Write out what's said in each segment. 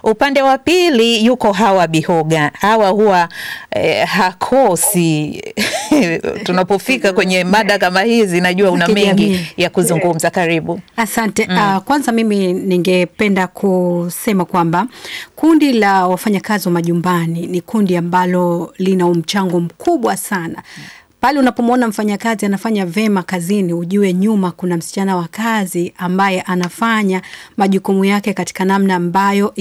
Upande wa pili yuko Hawa Bihoga. Hawa huwa hakosi tunapofika kwenye mada kama hizi, najua una mengi ya kuzungumza. Karibu. Asante. Kwanza mimi ningependa kusema kwamba kundi la wafanyakazi wa majumbani ni kundi ambalo lina mchango mkubwa sana. Pale unapomwona mfanyakazi anafanya vema kazini, ujue nyuma kuna msichana wa kazi ambaye anafanya majukumu yake katika namna ambayo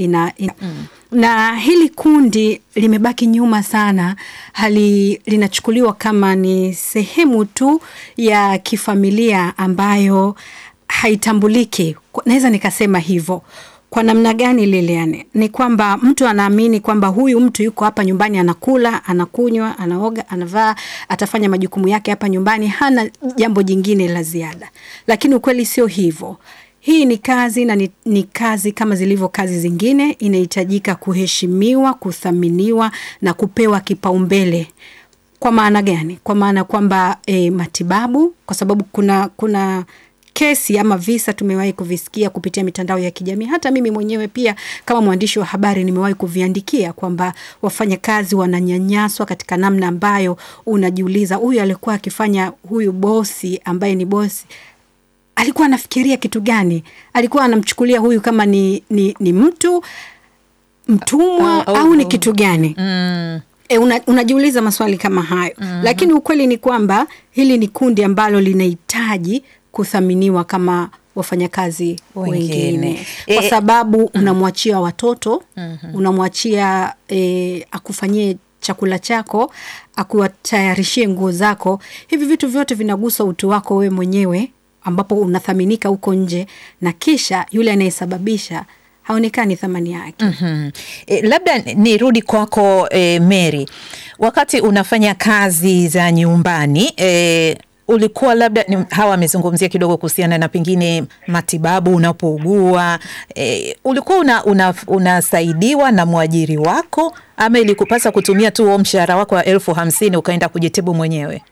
na hili kundi limebaki nyuma sana. Linachukuliwa kama ni sehemu tu ya kifamilia ambayo haitambuliki. Naweza nikasema hivyo. Kwa namna gani Liliane? Ni kwamba mtu anaamini kwamba huyu mtu yuko hapa nyumbani, anakula, anakunywa, anaoga, anavaa, atafanya majukumu yake hapa nyumbani, hana jambo jingine la ziada. Lakini ukweli sio hivyo. Hii ni kazi na ni kazi kama zilivyo kazi zingine, inahitajika kuheshimiwa, kuthaminiwa na kupewa kipaumbele. Kwa maana gani? Kwa maana kwamba matibabu, kwa sababu kuna kesi ama visa tumewahi kuvisikia kupitia mitandao ya kijamii. Hata mimi mwenyewe pia kama mwandishi wa habari nimewahi kuviandikia kwamba wafanyakazi wananyanyaswa katika namna ambayo unajiuliza, huyu alikuwa akifanya, huyu bosi ambaye ni bosi alikuwa anafikiria kitu gani? Alikuwa anamchukulia huyu kama ni mtu mtumwa au ni kitu gani? Unajiuliza maswali kama hayo. Lakini ukweli ni kwamba hili ni kundi ambalo linahitaji kuthaminiwa kama wafanyakazi wengine. Kwa sababu unamwachia watoto, unamwachia akufanyie chakula chako, akuwatayarishie nguo zako. Hivi vitu vyote vinagusa utu wako wewe mwenyewe, ambapo unathaminika huko nje, na kisha yule anayesababisha haonekani thamani yake. Labda nirudi kwako Mary. Wakati unafanya kazi za nyumbani, ulikuwa labda Hawa amezungumzia kidogo kuhusiana na pengine matibabu unapougua, ulikuwa unasaidiwa na mwajiri wako ama ilikupasa kutumia tu mshahara wako wa 50,000 ukaenda kujitibu mwenyewe?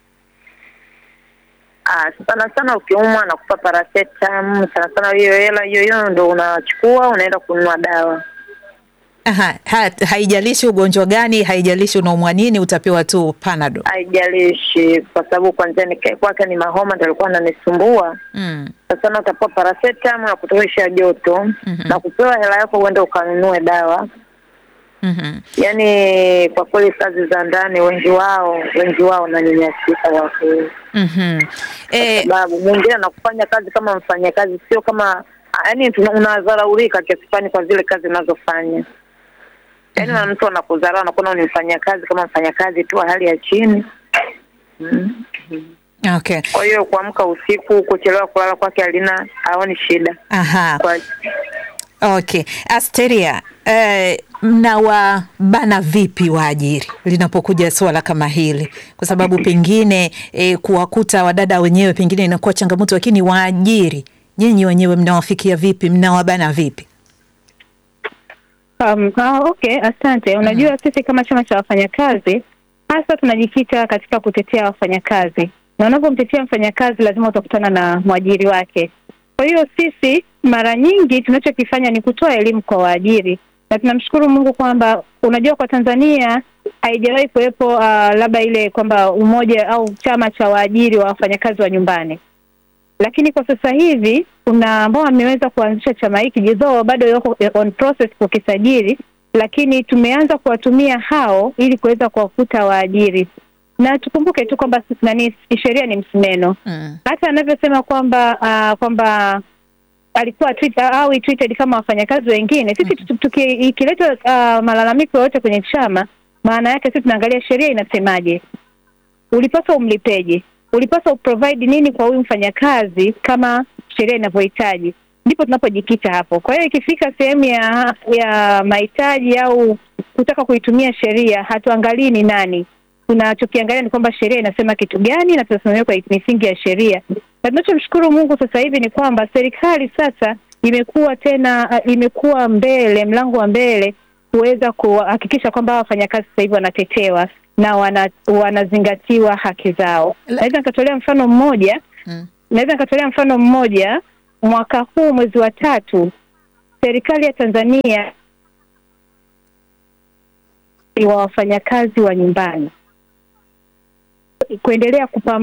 Sana ukiumwa na kupa paracetamol, sana hiyo hela hiyo ndio unachukua unaenda kununua dawa. Haijalishi ugonjwa gani, haijalishi unaumwa nini, utapewa tu Panadol. Haijalishi, kwa sababu kwanza kwake ni mahoma ndio alikuwa ananisumbua. Sasa utapewa paracetamol na kutosha joto na kupewa hela yako uende ukanunue dawa. Yaani kwa kweli kazi za ndani wengi wao na nyanyasika wako. Sababu mwingine anakufanya kazi kama mfanyakazi, sio kama yaani unadharaulika kiasi fulani kwa zile kazi unazofanya. Yaani mtu anakudharau, anakuona unifanyia kazi kama mfanyakazi tu hali ya chini. Okay. Kwa hiyo kuamka usiku, kuchelewa kulala kwake haoni shida. Okay. Asteria, mnawabana vipi waajiri linapokuja swala kama hili? Kwa sababu pengine kuwakuta wadada wenyewe pengine inakuwa changamoto, lakini waajiri nyinyi wenyewe mnawafikia vipi? Mnawabana vipi? Okay, asante. Unajua sisi kama chama cha wafanyakazi hasa tunajikita katika kutetea wafanyakazi. Na unapomtetea mfanyakazi lazima utakutana na mwajiri wake. Kwa hiyo sisi mara nyingi tunachokifanya ni kutoa elimu kwa waajiri. Na tunamshukuru Mungu kwamba unajua kwa Tanzania haijawahi kuwepo labda ile kwamba umoja au chama cha waajiri wa wafanyakazi wa nyumbani. Lakini kwa sasa hivi kuna ambao wameweza kuanzisha chama hiki, jidho bado yuko on process kukisajili, lakini tumeanza kuwatumia hao ili kuweza kuwafuta waajiri. Na tukumbuke tu kwamba sheria ni msumeno. Hata anavyosema kwamba alikuwa tweeted kama wafanyakazi wengine, sisi tukileta malalamiko yote kwenye chama, maana yake sisi tunaangalia sheria inasemaje. Ulipaswa umlipeje? Ulipaswa uprovide nini kwa huyu mfanyakazi kama sheria inavyohitaji? Ndipo tunapojikita hapo. Kwa hiyo ikifika sehemu ya mahitaji au kutaka kuitumia sheria, hatuangalii ni nani. Tunachokiangalia ni kwamba sheria inasema kitu gani na tunasimamia kwa misingi ya sheria. Na tunachomshukuru Mungu sasa hivi ni kwamba serikali sasa imekuwa mbele, mlango wa mbele kuweza kuhakikisha kwamba wafanyakazi sasa hivi wanatetewa na wanazingatiwa haki zao. Naweza nikatolea mfano mmoja. Mwaka huu mwezi wa 3 serikali ya Tanzania wa wafanyakazi wa nyumbani kuendelea kupambana